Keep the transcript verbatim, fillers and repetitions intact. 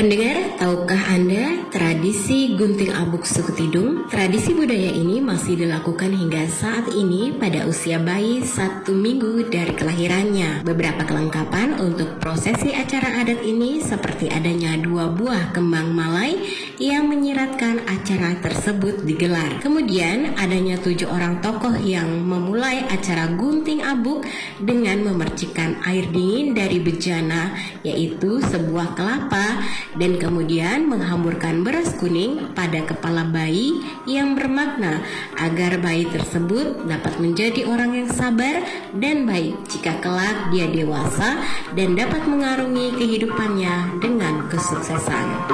Pendengar, tahukah Anda tradisi gunting abuk suku Tidung? Tradisi budaya ini masih dilakukan hingga saat ini pada usia bayi satu minggu dari kelahirannya. Beberapa kelengkapan untuk prosesi acara adat ini seperti adanya dua buah kembang malai yang menyiratkan acara tersebut digelar. Kemudian adanya tujuh orang tokoh yang memulai acara gunting abuk dengan memercikkan air dingin dari bejana, yaitu sebuah kelapa, dan kemudian menghamburkan beras kuning pada kepala bayi yang bermakna agar bayi tersebut dapat menjadi orang yang sabar dan baik jika kelak dia dewasa dan dapat mengarungi kehidupannya dengan kesuksesan.